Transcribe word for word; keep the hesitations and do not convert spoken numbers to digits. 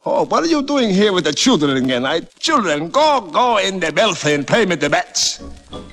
Oh, what are you doing here with the children again? I children, go, go in the belfry and play with the bats.